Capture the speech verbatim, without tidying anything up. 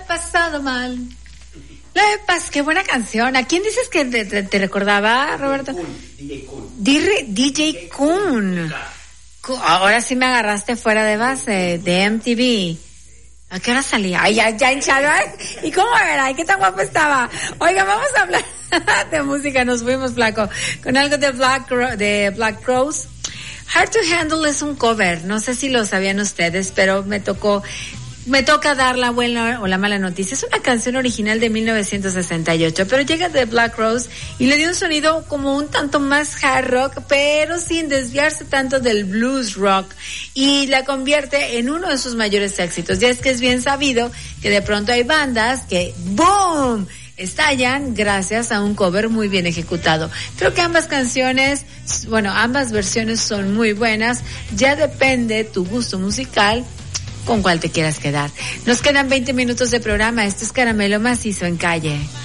pasado mal. Lo he pasado, qué buena canción. ¿A quién dices que te, te, te recordaba, Roberto? D J Kun. D J Kun. Ahora sí me agarraste fuera de base, de M T V. ¿A qué hora salía? Ay, ya, ya hinchado, ¿eh? ¿Y cómo era? Ay, qué tan guapo estaba. Oiga, vamos a hablar de música, nos fuimos flaco. Con algo de Black, de Black Crowes. Hard to Handle es un cover, no sé si lo sabían ustedes, pero me tocó, me toca dar la buena o la mala noticia. Es una canción original de mil novecientos sesenta y ocho, pero llega de Black Crowes y le dio un sonido como un tanto más hard rock, pero sin desviarse tanto del blues rock, y la convierte en uno de sus mayores éxitos. Ya es que es bien sabido que de pronto hay bandas que ¡boom!, estallan gracias a un cover muy bien ejecutado. Creo que ambas canciones, bueno, ambas versiones son muy buenas. Ya depende tu gusto musical con cuál te quieras quedar. Nos quedan veinte minutos de programa. Esto es Caramelo Macizo en Calle.